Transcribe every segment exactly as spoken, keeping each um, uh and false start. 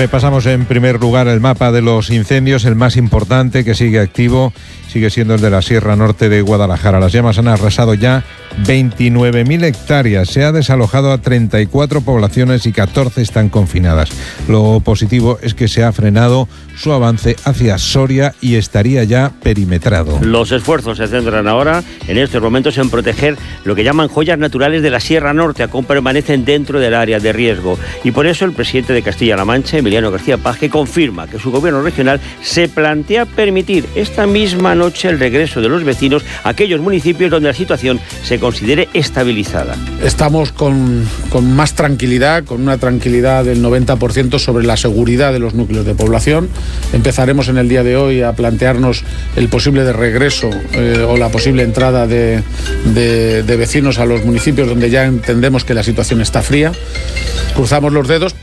Repasamos en primer lugar el mapa de los incendios. El más importante que sigue activo sigue siendo el de la Sierra Norte de Guadalajara. Las llamas han arrasado ya veintinueve mil hectáreas. Se ha desalojado a treinta y cuatro poblaciones y catorce están confinadas. Lo positivo es que se ha frenado su avance hacia Soria y estaría ya perimetrado. Los esfuerzos se centran ahora en estos momentos en proteger lo que llaman joyas naturales de la Sierra Norte, que aún permanecen dentro del área de riesgo. Y por eso el presidente de Castilla-La Mancha, Emiliano García Paje, confirma que su gobierno regional se plantea permitir esta misma noche el regreso de los vecinos a aquellos municipios donde la situación se considere estabilizada. Estamos con, con más tranquilidad, con una tranquilidad del noventa por ciento sobre la seguridad de los núcleos de población. Empezaremos en el día de hoy a plantearnos el posible de regreso eh, o la posible entrada de, de, de vecinos a los municipios donde ya entendemos que la situación está fría. Cruzamos los dedos.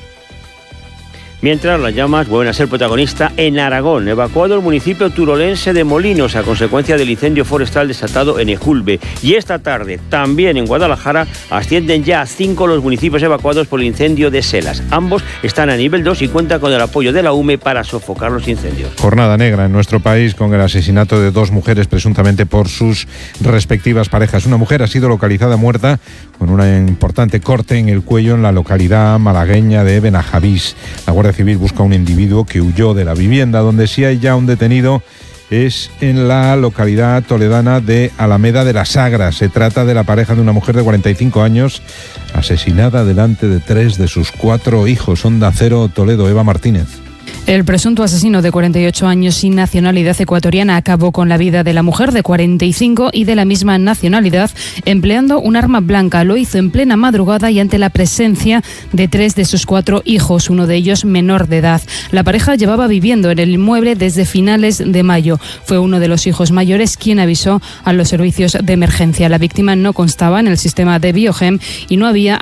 Mientras, las llamas vuelven a ser protagonista en Aragón. Evacuado el municipio turolense de Molinos a consecuencia del incendio forestal desatado en Ejulbe. Y esta tarde, también en Guadalajara, ascienden ya a cinco los municipios evacuados por el incendio de Selas. Ambos están a nivel dos y cuentan con el apoyo de la U M E para sofocar los incendios. Jornada negra en nuestro país con el asesinato de dos mujeres presuntamente por sus respectivas parejas. Una mujer ha sido localizada muerta con una importante corte en el cuello en la localidad malagueña de Benajavís. La Guardia Civil busca a un individuo que huyó de la vivienda. Donde sí hay ya un detenido es en la localidad toledana de Alameda de la Sagra. Se trata de la pareja de una mujer de cuarenta y cinco años asesinada delante de tres de sus cuatro hijos. Onda Cero Toledo, Eva Martínez. El presunto asesino de cuarenta y ocho años sin nacionalidad ecuatoriana acabó con la vida de la mujer de cuarenta y cinco y de la misma nacionalidad empleando un arma blanca. Lo hizo en plena madrugada y ante la presencia de tres de sus cuatro hijos, uno de ellos menor de edad. La pareja llevaba viviendo en el inmueble desde finales de mayo. Fue uno de los hijos mayores quien avisó a los servicios de emergencia. La víctima no constaba en el sistema de Biogem y no había